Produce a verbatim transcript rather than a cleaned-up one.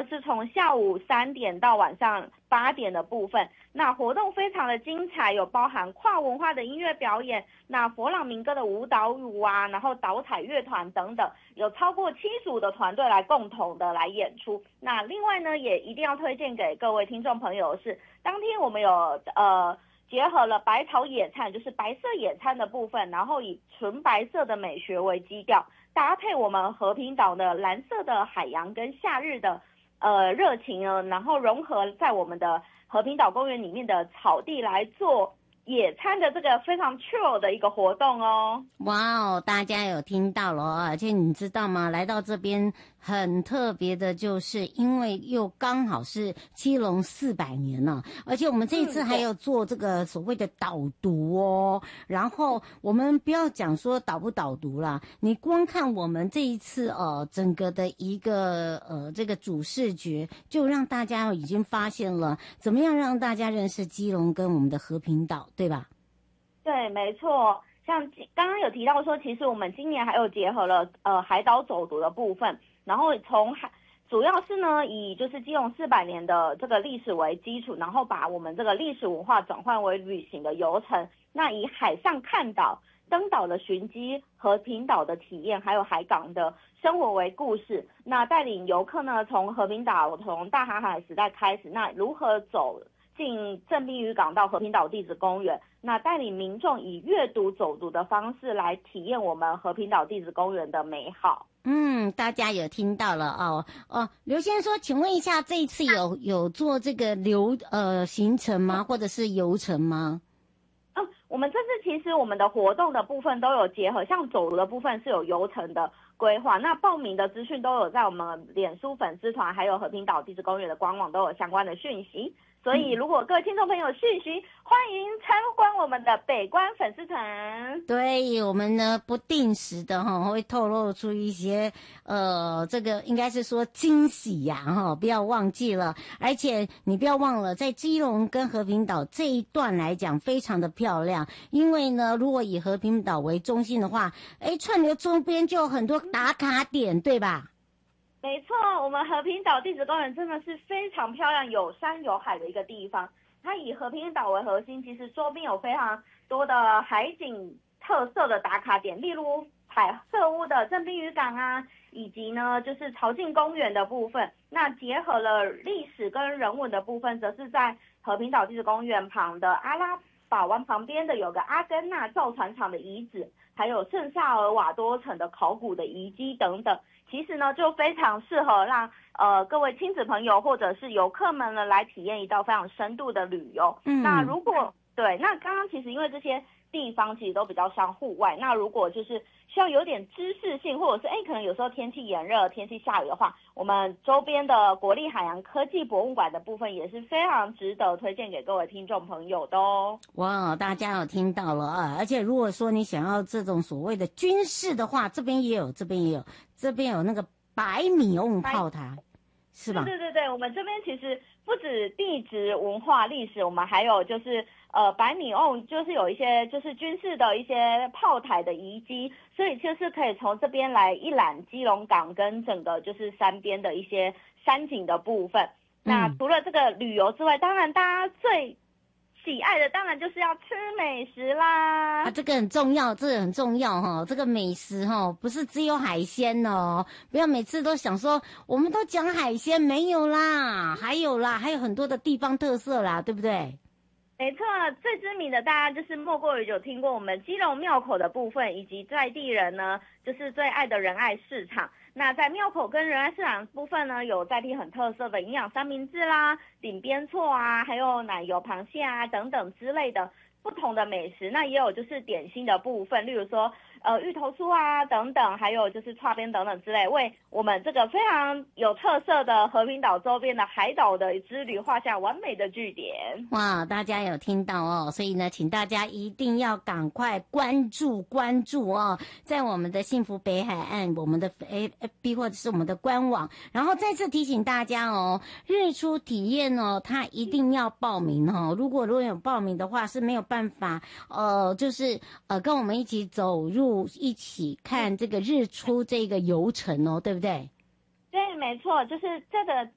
是从下午三点到晚上八点的部分，那活动非常的精彩，有包含跨文化的音乐表演，那佛朗明哥的舞蹈舞啊，然后导彩乐团等等，有超过七组的团队来共同的来演出。那另外呢，也一定要推荐给各位听众朋友是，当天我们有呃结合了百草野餐，就是白色野餐的部分，然后以纯白色的美学为基调，搭配我们和平岛的蓝色的海洋跟夏日的呃热情呢，然后融合在我们的和平岛公园里面的草地来做野餐的这个非常 chill 的一个活动哦。 哇哦，大家有听到了哦，而且你知道吗？来到这边很特别的，就是因为又刚好是基隆四百年了，而且我们这一次还有做这个所谓的导读哦。然后我们不要讲说导不导读啦，你光看我们这一次呃整个的一个呃这个主视觉，就让大家已经发现了怎么样让大家认识基隆跟我们的和平岛，对吧？ 对，没错。像刚刚有提到说，其实我们今年还有结合了呃海岛走读的部分，然后从海主要是呢以就是基隆四百年的这个历史为基础，然后把我们这个历史文化转换为旅行的游程。那以海上看岛、登岛的寻迹、和平岛的体验，还有海港的生活为故事，那带领游客呢从和平岛从大航海时代开始，那如何走进正滨渔港到和平岛地质公园，那带领民众以阅读走读的方式来体验我们和平岛地质公园的美好。 嗯，大家有听到了哦哦，刘先生说，请问一下，这一次有有做这个流呃行程吗，或者是游程吗？ 嗯，我们这次其实我们的活动的部分都有结合，像走读的部分是有游程的规划，那报名的资讯都有在我们脸书粉丝团还有和平岛地质公园的官网都有相关的讯息。所以如果各位听众朋友有讯息，欢迎参观我们的北关粉丝团。 对，我们呢不定时的哈会透露出一些呃这个应该是说惊喜呀哈，不要忘记了。而且你不要忘了，在基隆跟和平岛这一段来讲非常的漂亮，因为呢如果以和平岛为中心的话，哎，串流周边就有很多打卡点，对吧？ 没错，我们和平岛地质公园真的是非常漂亮，有山有海的一个地方。它以和平岛为核心，其实周边有非常多的海景特色的打卡点，例如彩色屋的正滨渔港啊，以及呢就是潮境公园的部分。那结合了历史跟人文的部分，则是在和平岛地质公园旁的阿拉法湾旁边的有个阿根纳造船厂的遗址，还有圣萨尔瓦多城的考古的遗迹等等。其实呢，就非常适合让呃各位亲子朋友或者是游客们呢来体验一道非常深度的旅游。嗯，那如果对，那刚刚其实因为这些地方其实都比较像户外，那如果就是需要有点知识性，或者是哎可能有时候天气炎热、天气下雨的话，我们周边的国立海洋科技博物馆的部分也是非常值得推荐给各位听众朋友的哦。 哇，大家有听到了啊！而且如果说你想要这种所谓的军事的话，这边也有，这边也有，这边有那个百米瓮炮台，是吧？ 对对对，我们这边其实不止地质文化历史，我们还有就是呃百米瓮，就是有一些就是军事的一些炮台的遗迹，所以就是可以从这边来一览基隆港跟整个就是山边的一些山景的部分。那除了这个旅游之外，当然大家最喜爱的当然就是要吃美食啦。 啊，这个很重要，这个很重要哈。这个美食哈，不是只有海鲜哦，不要每次都想说我们都讲海鲜，没有啦，还有啦，还有很多的地方特色啦，对不对？ 没错，最知名的大家就是莫过于有听过我们基隆庙口的部分，以及在地人呢就是最爱的仁爱市场。那在庙口跟仁爱市场部分呢，有在地很特色的营养三明治啦、顶边错啊，还有奶油螃蟹啊等等之类的不同的美食。那也有就是点心的部分，例如说呃芋头酥啊等等，还有就是串边等等之类，为我们这个非常有特色的和平岛周边的海岛的之旅画下完美的句点。 哇，大家有听到哦，所以呢，请大家一定要赶快关注关注哦，在我们的幸福北海岸，我们的 F B 或者是我们的官网，然后再次提醒大家哦，日出体验哦，它一定要报名哦。如果如果有报名的话，是没有办法呃，就是呃跟我们一起走入一起看这个日出这个游程哦，对不对？ 对，没错，就是这个